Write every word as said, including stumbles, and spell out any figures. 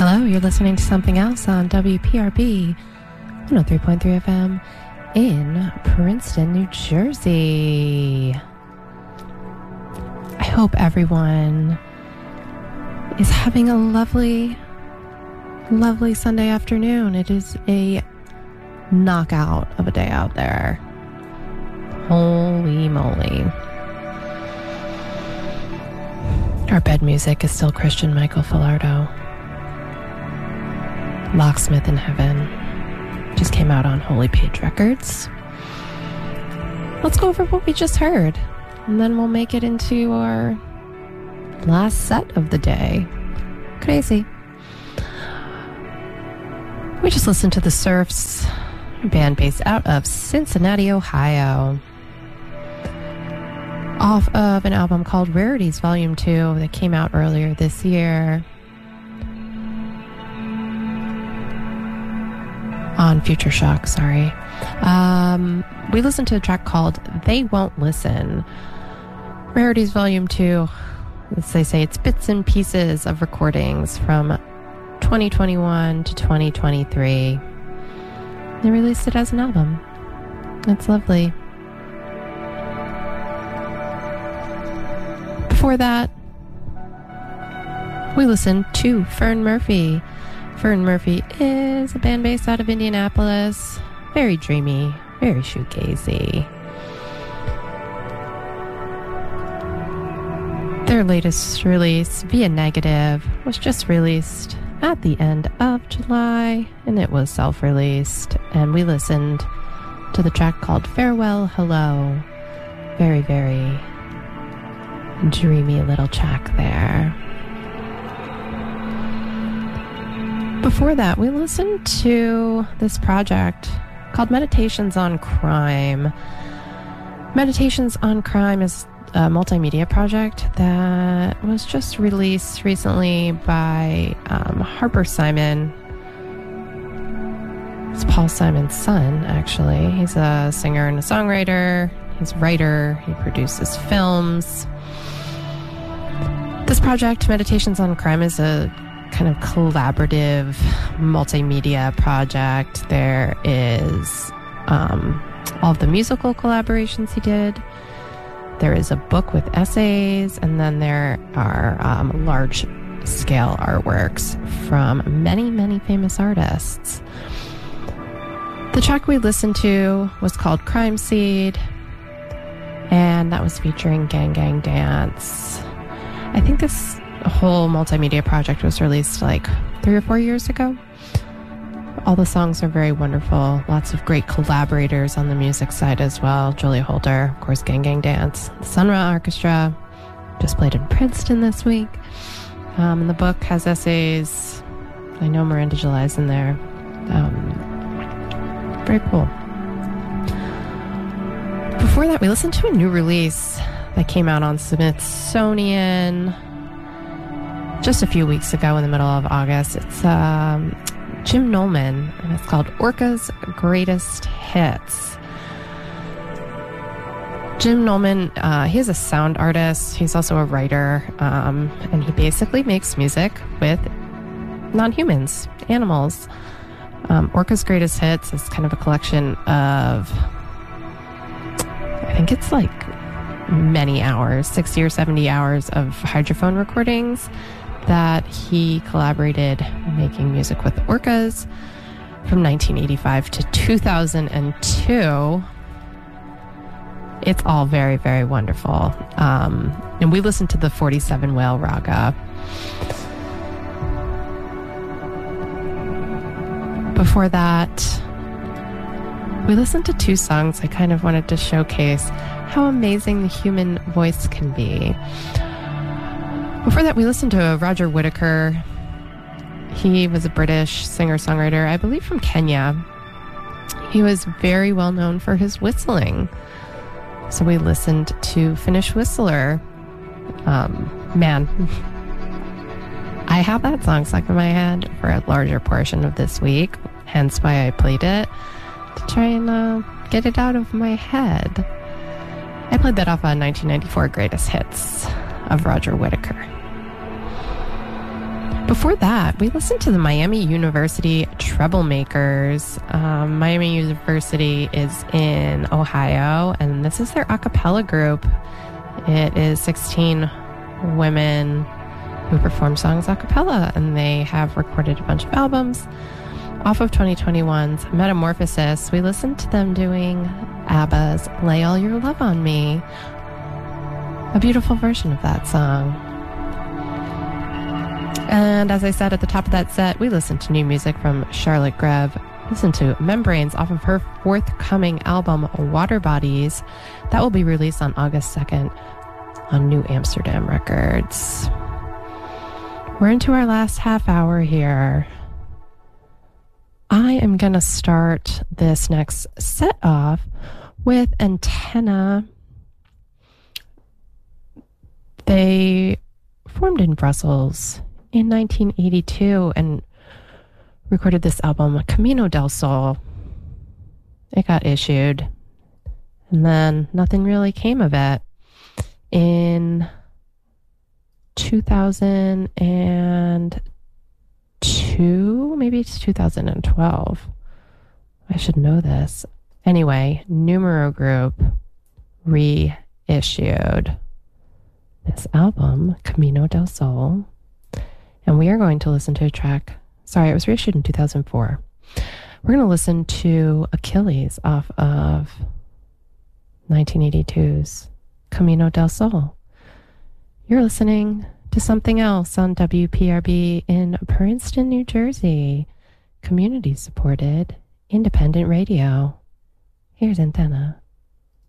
Hello, you're listening to Something Else on W P R B one oh three point three F M in Princeton, New Jersey. I hope everyone is having a lovely, lovely Sunday afternoon. It is a knockout of a day out there. Holy moly. Our bed music is still Christian Michael Filardo. Locksmith in Heaven just came out on Holy Page Records. Let's go over what we just heard, and then we'll make it into our last set of the day. Crazy. We just listened to The Surfs, a band based out of Cincinnati, Ohio, off of an album called Rarities Volume two that came out earlier this year on Future Shock, sorry. Um, we listened to a track called They Won't Listen. Rarities Volume two, as they say, it's bits and pieces of recordings from twenty twenty-one to twenty twenty-three. They released it as an album. It's lovely. Before that, we listened to Fern Murphy. Fern Murphy is a band based out of Indianapolis. Very dreamy, very shoegazy. Their latest release, Via Negative, was just released at the end of July, and it was self-released. And we listened to the track called Farewell Hello. Very, very dreamy little track there. Before that, we listened to this project called Meditations on Crime. Meditations on Crime is a multimedia project that was just released recently by um, Harper Simon. It's Paul Simon's son, actually. He's a singer and a songwriter. He's a writer. He produces films. This project, Meditations on Crime, is a kind of collaborative multimedia project. There is um, all of the musical collaborations he did. There is a book with essays, and then there are um, large-scale artworks from many, many famous artists. The track we listened to was called Crime Seed, and that was featuring Gang Gang Dance. I think this whole multimedia project was released like three or four years ago. All the songs are very wonderful. Lots of great collaborators on the music side as well. Julia Holter, of course, Gang Gang Dance. The Sun Ra Orchestra just played in Princeton this week. Um, and the book has essays. I know Miranda July's in there. Um, very cool. Before that, we listened to a new release that came out on Smithsonian just a few weeks ago in the middle of August. It's um, Jim Nolman, and it's called Orca's Greatest Hits. Jim Nolman, uh, he's a sound artist. He's also a writer, um, and he basically makes music with non-humans, animals. Um, Orca's Greatest Hits is kind of a collection of, I think it's like many hours, sixty or seventy hours of hydrophone recordings that he collaborated making music with orcas from nineteen eighty-five to two thousand two. It's all very, very wonderful. Um, and we listened to the forty-seven Whale Raga. Before that, we listened to two songs I kind of wanted to showcase how amazing the human voice can be. Before that, we listened to Roger Whittaker. He was a British singer-songwriter, I believe from Kenya. He was very well known for his whistling. So we listened to Finnish Whistler. Um, man, I have that song stuck in my head for a larger portion of this week, hence why I played it, to try and uh, get it out of my head. I played that off on nineteen ninety-four Greatest Hits of Roger Whittaker. Before that, we listened to the Miami University Troublemakers. Um, Miami University is in Ohio, and this is their a cappella group. It is sixteen women who perform songs a cappella, and they have recorded a bunch of albums. Off of twenty twenty-one's Metamorphosis, we listened to them doing ABBA's Lay All Your Love on Me, a beautiful version of that song. And as I said at the top of that set, we listened to new music from Charlotte Greve. Listen to Membranes off of her forthcoming album, Water Bodies. That will be released on August second on New Amsterdam Records. We're into our last half hour here. I am going to start this next set off with Antenna. They formed in Brussels in nineteen eighty-two and recorded this album, Camino del Sol. It got issued, and then nothing really came of it. In two thousand two, maybe it's two thousand twelve. I should know this. Anyway, Numero Group reissued this album, Camino del Sol. And we are going to listen to a track. Sorry, it was reissued in two thousand four. We're going to listen to Achilles off of nineteen eighty-two's Camino del Sol. You're listening to Something Else on W P R B in Princeton, New Jersey. Community supported independent radio. Here's Antenna.